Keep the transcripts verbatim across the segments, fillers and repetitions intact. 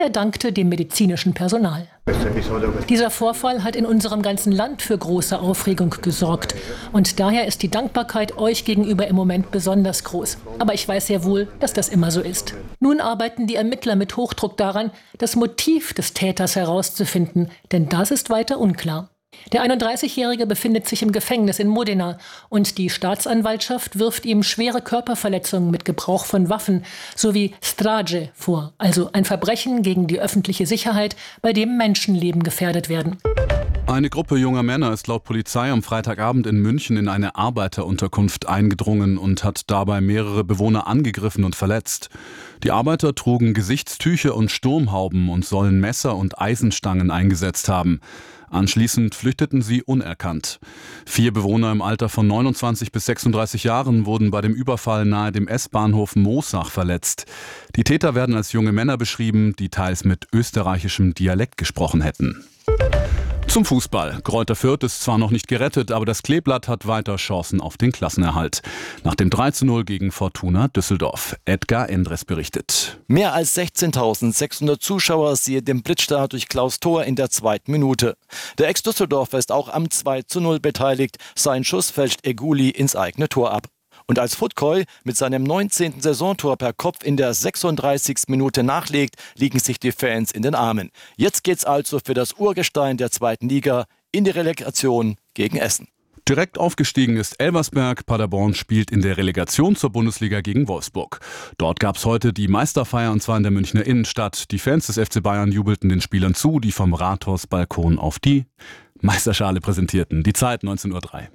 Er dankte dem medizinischen Personal. Dieser Vorfall hat in unserem ganzen Land für große Aufregung gesorgt. Und daher ist die Dankbarkeit euch gegenüber im Moment besonders groß. Aber ich weiß sehr wohl, dass das immer so ist. Nun arbeiten die Ermittler mit Hochdruck daran, das Motiv des Täters herauszufinden, denn das ist weiter unklar. Der einunddreißigjährige befindet sich im Gefängnis in Modena und die Staatsanwaltschaft wirft ihm schwere Körperverletzungen mit Gebrauch von Waffen sowie Strage vor, also ein Verbrechen gegen die öffentliche Sicherheit, bei dem Menschenleben gefährdet werden. Eine Gruppe junger Männer ist laut Polizei am Freitagabend in München in eine Arbeiterunterkunft eingedrungen und hat dabei mehrere Bewohner angegriffen und verletzt. Die Arbeiter trugen Gesichtstücher und Sturmhauben und sollen Messer und Eisenstangen eingesetzt haben. Anschließend flüchteten sie unerkannt. Vier Bewohner im Alter von neunundzwanzig bis sechsunddreißig Jahren wurden bei dem Überfall nahe dem S-Bahnhof Moosach verletzt. Die Täter werden als junge Männer beschrieben, die teils mit österreichischem Dialekt gesprochen hätten. Zum Fußball. Greuther Fürth ist zwar noch nicht gerettet, aber das Kleeblatt hat weiter Chancen auf den Klassenerhalt. Nach dem drei zu null gegen Fortuna Düsseldorf. Edgar Endres berichtet. Mehr als sechzehntausendsechshundert Zuschauer siehe dem Blitzstart durch Klaus Thor in der zweiten Minute. Der Ex-Düsseldorfer ist auch am zwei zu null beteiligt. Sein Schuss fälscht Eguli ins eigene Tor ab. Und als Futkoi mit seinem neunzehnten Saisontor per Kopf in der sechsunddreißigsten Minute nachlegt, liegen sich die Fans in den Armen. Jetzt geht's also für das Urgestein der zweiten Liga in die Relegation gegen Essen. Direkt aufgestiegen ist Elversberg. Paderborn spielt in der Relegation zur Bundesliga gegen Wolfsburg. Dort gab es heute die Meisterfeier, und zwar in der Münchner Innenstadt. Die Fans des F C Bayern jubelten den Spielern zu, die vom Rathausbalkon auf die Meisterschale präsentierten. Die Zeit neunzehn Uhr drei.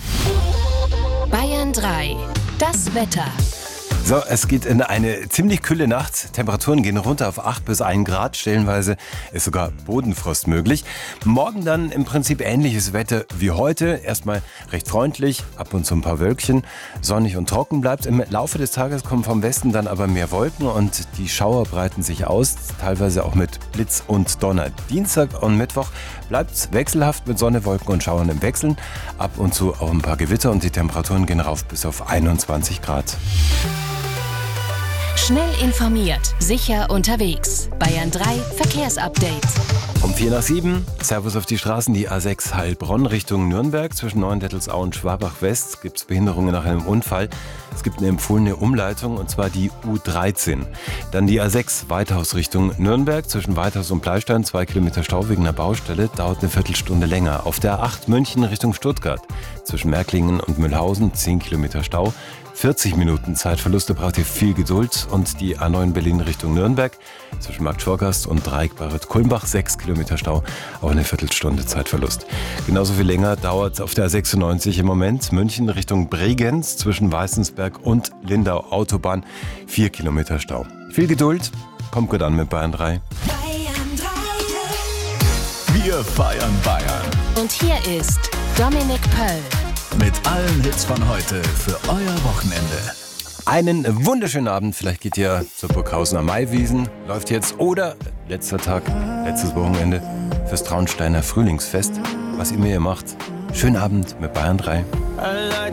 Bayern drei. Das Wetter. So, es geht in eine ziemlich kühle Nacht. Temperaturen gehen runter auf acht bis ein Grad. Stellenweise ist sogar Bodenfrost möglich. Morgen dann im Prinzip ähnliches Wetter wie heute. Erstmal recht freundlich, ab und zu ein paar Wölkchen. Sonnig und trocken bleibt. Im Laufe des Tages kommen vom Westen dann aber mehr Wolken und die Schauer breiten sich aus. Teilweise auch mit Blitz und Donner. Dienstag und Mittwoch bleibt es wechselhaft mit Sonne, Wolken und Schauern im Wechseln. Ab und zu auch ein paar Gewitter und die Temperaturen gehen rauf bis auf einundzwanzig Grad. Schnell informiert, sicher unterwegs. Bayern drei Verkehrsupdate. Um vier nach sieben, Servus auf die Straßen, die A sechs Heilbronn Richtung Nürnberg. Zwischen Neuendettelsau und Schwabach West gibt es Behinderungen nach einem Unfall. Es gibt eine empfohlene Umleitung, und zwar die U dreizehn. Dann die A sechs Weithaus Richtung Nürnberg. Zwischen Weithaus und Bleistein zwei Kilometer Stau wegen einer Baustelle. Dauert eine Viertelstunde länger. Auf der A acht München Richtung Stuttgart. Zwischen Märklingen und Mühlhausen zehn Kilometer Stau. vierzig Minuten Zeitverluste, braucht ihr viel Geduld. Und die A neun Berlin Richtung Nürnberg. Zwischen Markt Schorgast und Dreieck Barret-Kulmbach sechs Kilometer Stau. Auch eine Viertelstunde Zeitverlust. Genauso viel länger dauert es auf der A sechsundneunzig im Moment. München Richtung Bregenz zwischen Weißensberg und Lindau Autobahn. vier Kilometer Stau. Viel Geduld. Kommt gut an mit Bayern drei. Bayern drei. Wir feiern Bayern. Und hier ist Dominik Pöll. Mit allen Hits von heute für euer Wochenende. Einen wunderschönen Abend. Vielleicht geht ihr zur Burghausener Maiwiesen. Läuft jetzt. Oder letzter Tag, letztes Wochenende fürs Traunsteiner Frühlingsfest. Was immer ihr macht. Schönen Abend mit Bayern drei. I like